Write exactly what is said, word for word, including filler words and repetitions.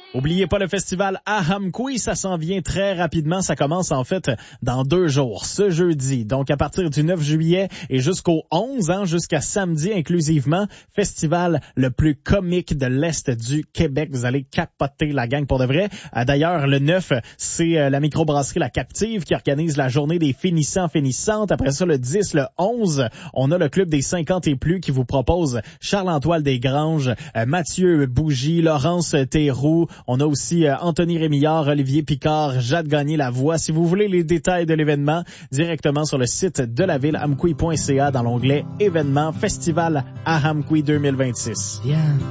Oubliez pas le festival Ahamkoui, ça s'en vient très rapidement. Ça commence en fait dans deux jours, ce jeudi. Donc à partir du neuf juillet et jusqu'au onze, hein, jusqu'à samedi inclusivement. Festival le plus comique de l'Est du Québec. Vous allez capoter la gang pour de vrai. Euh, d'ailleurs, le neuf, c'est euh, la microbrasserie La Captive qui organise la journée des finissants finissantes. Après ça, le dix, le onze, on a le club des cinquante et plus qui vous propose Charles-Antoine Desgranges, euh, Mathieu Bougie, Laurence Théroux. On a aussi euh, Anthony Rémillard, Olivier Picard, Jade Gagné-Lavoie. Si vous voulez les détails de l'événement, directement sur le site de la ville, ahamkoui point c a, dans l'onglet événements, Festival Ahamkoui deux mille vingt-six. Yeah.